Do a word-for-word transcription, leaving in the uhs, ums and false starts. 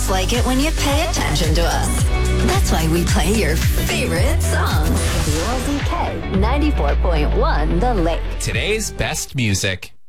just like it when you pay attention to us. That's why we play your favorite songs. W L Z K ninety-four point one The Lake. Today's best music.